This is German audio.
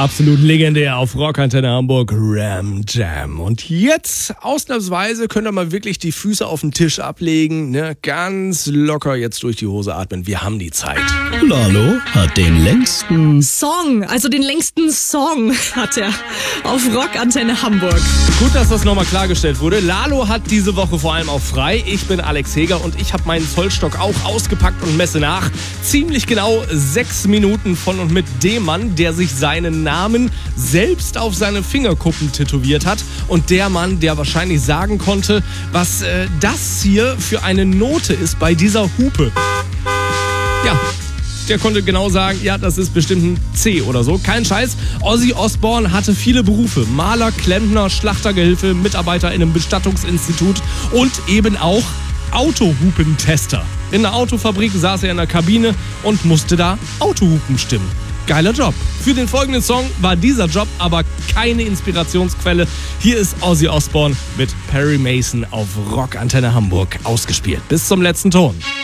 Absolut legendär auf Rockantenne Hamburg, Ram Jam. Und jetzt, ausnahmsweise, könnt ihr mal wirklich die Füße auf den Tisch ablegen, ne? Ganz locker jetzt durch die Hose atmen. Wir haben die Zeit. Lalo hat den längsten Song, also den längsten Song hat er auf Rockantenne Hamburg. Gut, dass das nochmal klargestellt wurde. Lalo hat diese Woche vor allem auch frei. Ich bin Alex Heger und ich habe meinen Zollstock auch ausgepackt und messe nach. Ziemlich genau 6 Minuten von und mit dem Mann, der sich seinen Namen selbst auf seine Fingerkuppen tätowiert hat. Und der Mann, der wahrscheinlich sagen konnte, was das hier für eine Note ist bei dieser Hupe. Ja, der konnte genau sagen, ja, das ist bestimmt ein C oder so. Kein Scheiß. Ozzy Osbourne hatte viele Berufe. Maler, Klempner, Schlachtergehilfe, Mitarbeiter in einem Bestattungsinstitut und eben auch Autohupentester. In der Autofabrik saß er in der Kabine und musste da Autohupen stimmen. Geiler Job. Für den folgenden Song war dieser Job aber keine Inspirationsquelle. Hier ist Ozzy Osbourne mit Perry Mason auf Rockantenne Hamburg ausgespielt. Bis zum letzten Ton.